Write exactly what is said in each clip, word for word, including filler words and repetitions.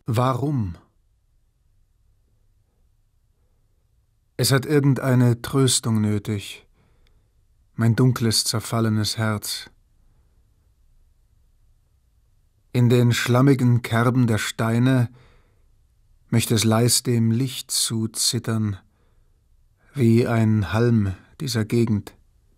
Warum? Es hat irgendeine Tröstung nötig, mein dunkles, zerfallenes Herz. In den schlammigen Kerben der Steine möchte es leis dem Licht zuzittern, wie ein Halm dieser Gegend.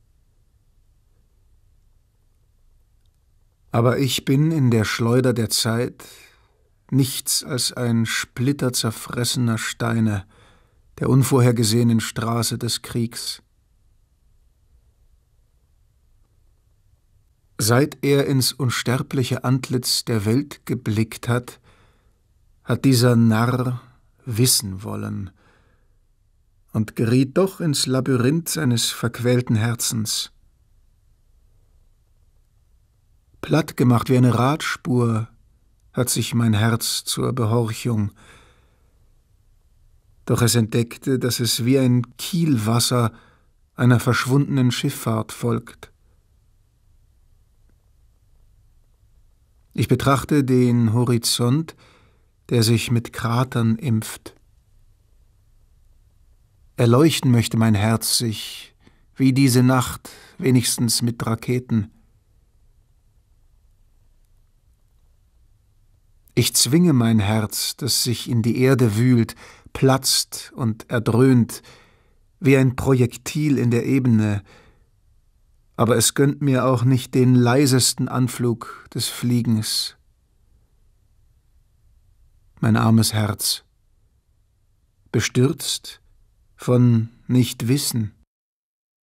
Aber ich bin in der Schleuder der Zeit nichts als ein splitterzerfressener Steine der unvorhergesehenen Straße des Kriegs. Seit er ins unsterbliche Antlitz der Welt geblickt hat, hat dieser Narr wissen wollen und geriet doch ins Labyrinth seines verquälten Herzens. Plattgemacht wie eine Radspur hat sich mein Herz zur Behorchung, doch es entdeckte, dass es wie ein Kielwasser einer verschwundenen Schifffahrt folgt. Ich betrachte den Horizont, der sich mit Kratern impft. Erleuchten möchte mein Herz sich, wie diese Nacht, wenigstens mit Raketen. Ich zwinge mein Herz, das sich in die Erde wühlt, platzt und erdröhnt, wie ein Projektil in der Ebene, aber es gönnt mir auch nicht den leisesten Anflug des Fliegens. Mein armes Herz, bestürzt von Nichtwissen.